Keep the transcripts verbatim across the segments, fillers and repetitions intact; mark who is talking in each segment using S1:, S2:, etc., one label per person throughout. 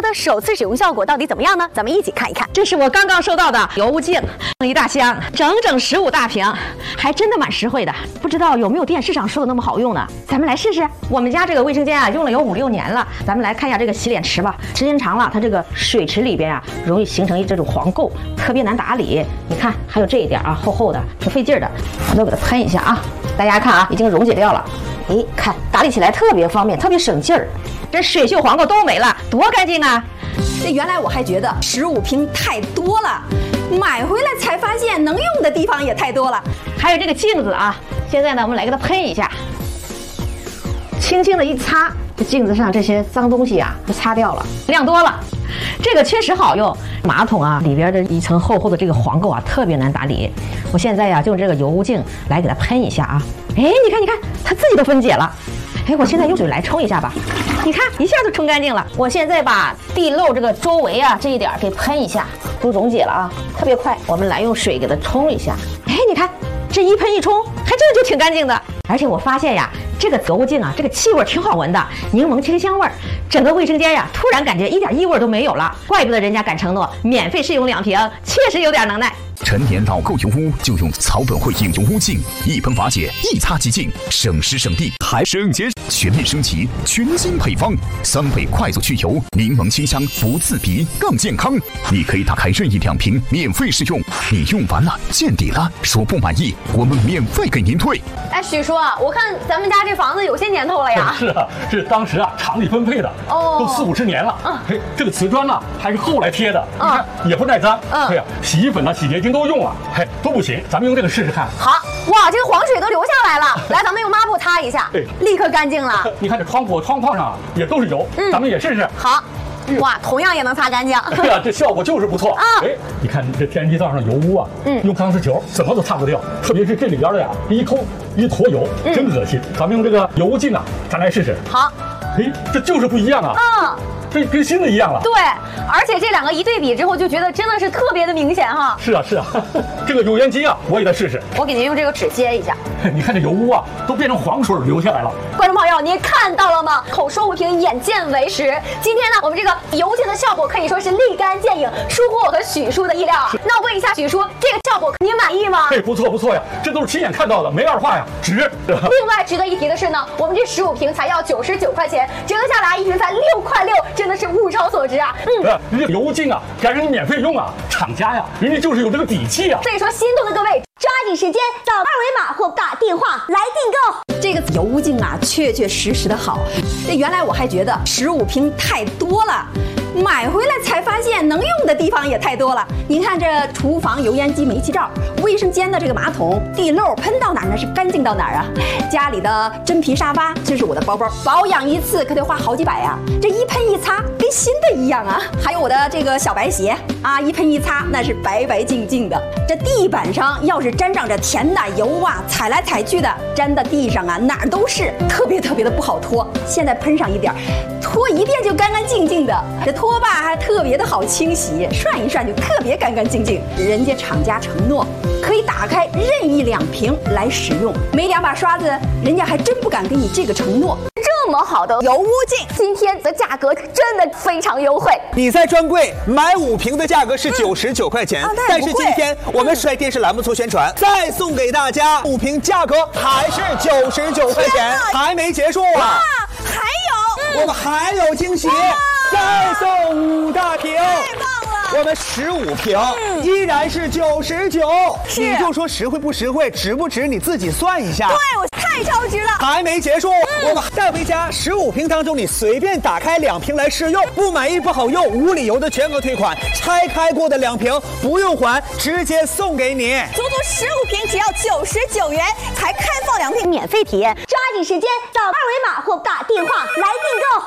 S1: 的首次使用效果到底怎么样呢？咱们一起看一看。
S2: 这是我刚刚收到的油污净，一大箱，整整十五大瓶，还真的蛮实惠的。不知道有没有电视上说的那么好用呢？咱们来试试。我们家这个卫生间啊，用了有五六年了。咱们来看一下这个洗脸池吧，时间长了，它这个水池里边啊，容易形成一这种黄垢，特别难打理。你看，还有这一点啊，厚厚的，挺费劲的。我都给它喷一下啊，大家看啊，已经溶解掉了。哎，看打理起来特别方便，特别省劲儿。这水锈黄垢都没了，多干净啊！
S3: 这原来我还觉得十五瓶太多了，买回来才发现能用的地方也太多了。
S2: 还有这个镜子啊，现在呢，我们来给它喷一下，轻轻的一擦，这镜子上这些脏东西啊就擦掉了，亮多了。这个确实好用，马桶啊里边的一层厚厚的这个黄垢啊特别难打理。我现在呀、啊、就用这个油污净来给它喷一下啊，哎，你看你看，它自己都分解了。哎，我现在用水来冲一下吧，你看一下就冲干净了。我现在把地漏这个周围啊这一点给喷一下，都溶解了啊，特别快。我们来用水给它冲一下，哎，你看这一喷一冲，还真的就挺干净的。而且我发现呀，这个油污净啊，这个气味挺好闻的，柠檬清香味儿，整个卫生间呀，突然感觉一点异味都没有了。怪不得人家敢承诺免费试用两瓶，确实有点能耐。
S4: 陈年老垢油污就用草本汇影油污净，一喷瓦解，一擦即净，省时省力还省钱。全面升级，全新配方，三倍快速去油，柠檬清香不刺鼻，更健康。你可以打开任意两瓶免费试用，你用完了见底了，说不满意，我们免费给您退。
S1: 哎，许叔啊，我看咱们家这房子有些年头了呀。
S5: 是啊，是当时啊厂里分配的，
S1: 哦，
S5: 都四五十年了。
S1: 嗯，
S5: 嘿，这个瓷砖呢还是后来贴的，
S1: 嗯、
S5: 你看也不耐脏。
S1: 嗯，
S5: 哎呀，洗衣粉呢、洗洁精都用了，嘿，都不行。咱们用这个试试看。
S1: 好，哇，这个黄水都流下来了。来，咱们用抹布擦一下，立刻干净了。
S5: 你看这窗户窗框上啊也都是油，嗯，咱们也试试。
S1: 好。哇，同样也能擦干净。
S5: 对呀，这效果就是不错啊！哎，你看这天然气灶上的油污啊，嗯，用钢丝球怎么都擦不掉，特别是这里边的呀，一抠一坨油，真恶心。咱们用这个油污净啊，咱来试试。
S1: 好。
S5: 哎，这就是不一样啊！
S1: 嗯，
S5: 这跟新的一样了。
S1: 对，而且这两个一对比之后，就觉得真的是特别的明显哈。
S5: 是啊，是啊，这个油烟机啊，我也得试试。
S1: 我给您用这个纸接一下。
S5: 你看这油污啊，都变成黄水流下来了。
S1: 观众朋友，您看到了吗？口说无凭，眼见为实。今天呢，我们这个油净的效果可以说是立竿见影，出乎我和许叔的意料啊。那我问一下许叔，这个效果您满意吗？
S5: 哎，不错不错呀，这都是亲眼看到的，没二话呀，值。
S1: 另外值得一提的是呢，我们这十五瓶才要九十九块钱，折合下来一瓶才六块六，真的是物超所值啊。
S5: 嗯，人家油污净啊，敢让你免费用啊，厂家呀，人家就是有这个底气啊。
S1: 所以说，心动的各位，抓紧时间扫二维码或打电话来订购。
S3: 这个油污净啊，确确实实的好。这原来我还觉得十五瓶太多了，买回来才发现能用的地方也太多了。您看这厨房油烟机煤气罩，卫生间的这个马桶地漏喷到哪儿那是干净到哪儿啊。家里的真皮沙发，这是我的包包，保养一次可得花好几百啊。这一喷一擦跟新的一样啊。还有我的这个小白鞋啊，一喷一擦那是白白净净的。这地板上要是沾上这甜的油啊，踩来踩去的，粘到地上啊哪儿都是，特别特别的不好拖。现在喷上一点，拖一遍就干干净净的。这拖把还特别的好清洗，涮一涮就特别干干净净。人家厂家承诺可以打开任意两瓶来使用，没两把刷子，人家还真不敢给你这个承诺。
S1: 这么好的油污净，今天的价格真的非常优惠。
S6: 你在专柜买五瓶的价格是九十九块钱，嗯啊、但是今天我们帅电视栏目做宣传，嗯、再送给大家五瓶，价格还是九十九块钱，还没结束啊！
S3: 还有，
S6: 我们还有惊喜，再送五大瓶。
S3: 太棒了！
S6: 我们十五瓶、嗯、依然是九十九，你就说实惠不实惠，值不值？你自己算一下。
S3: 对，我太超值了。
S6: 还没结束，嗯、我们带回家十五瓶当中，你随便打开两瓶来试用，不满意不好用，无理由的全额退款。拆开过的两瓶不用还，直接送给你。
S3: 足足十五瓶只要九十九元，才开放两瓶
S1: 免费体验，抓紧时间扫二维码或打电话来订购。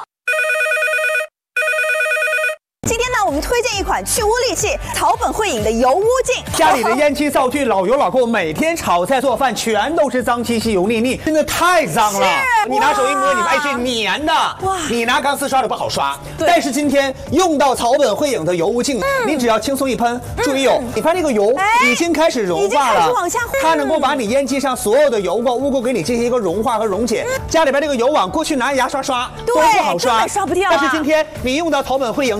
S3: 今天呢，我们推荐一款去污利器草本汇影的油污净。
S6: 家里的烟气灶具老油老垢，每天炒菜做饭全都是脏兮兮油腻腻，真的太脏了。你拿手一摸，你发现是粘的。哇！你拿钢丝刷的不好刷。但是今天用到草本汇影的油污净，嗯、你只要轻松一喷，注意哦，你看这个油已经开始融化了，
S3: 往下
S6: 它能够把你烟机上所有的油垢污垢给你进行一个融化和溶解。嗯、家里边这个油网过去拿牙刷刷都不好刷，
S3: 刷不掉、啊。
S6: 但是今天你用到草本汇影。